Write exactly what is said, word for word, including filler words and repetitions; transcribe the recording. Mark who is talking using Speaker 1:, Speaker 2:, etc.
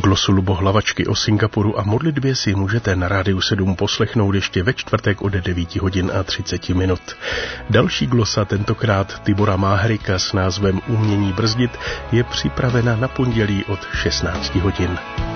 Speaker 1: Glosu Lubohlavačky o Singapuru a modlitbě si můžete na Rádiu sedm poslechnout ještě ve čtvrtek od devět hodin a třicet minut. Další glosa, tentokrát Tibora Máhrika s názvem Umění brzdit, je připravena na pondělí od šestnáct hodin.